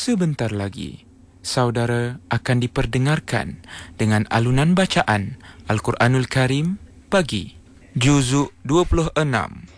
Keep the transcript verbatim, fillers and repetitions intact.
sebentar lagi, saudara akan diperdengarkan dengan alunan bacaan Al-Quranul Karim pagi, juzuk dua puluh enam.